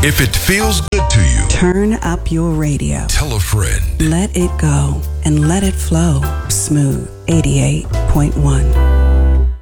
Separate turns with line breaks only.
If it feels good to you,
turn up your radio.
Tell a friend.
Let it go and let it flow. Smooth 88.1.